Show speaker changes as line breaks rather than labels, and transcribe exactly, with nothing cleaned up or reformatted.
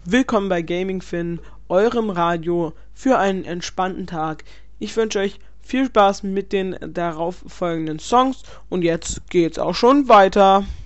Willkommen bei Gaming Finn, eurem Radio für einen entspannten Tag. Ich wünsche euch viel Spaß mit den darauf folgenden Songs und jetzt geht's auch schon weiter.